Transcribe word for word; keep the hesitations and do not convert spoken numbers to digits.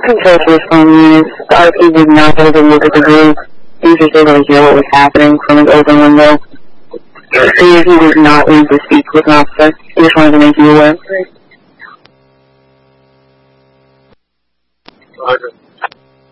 control for phone units. The R P was not able to look at the group. He was just able to hear what was happening from his open window. So he was not able to speak with an officer. He just wanted to make you aware. Roger.